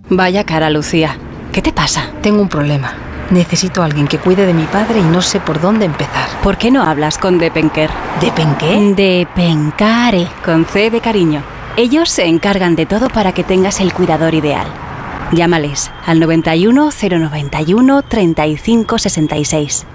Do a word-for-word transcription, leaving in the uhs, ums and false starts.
Vaya cara, Lucía. ¿Qué te pasa? Tengo un problema. Necesito a alguien que cuide de mi padre y no sé por dónde empezar. ¿Por qué no hablas con Depenker? ¿Depenqué? Depencare, con C de cariño. Ellos se encargan de todo para que tengas el cuidador ideal. Llámales al noventa y uno, cero noventa y uno, treinta y cinco sesenta y seis.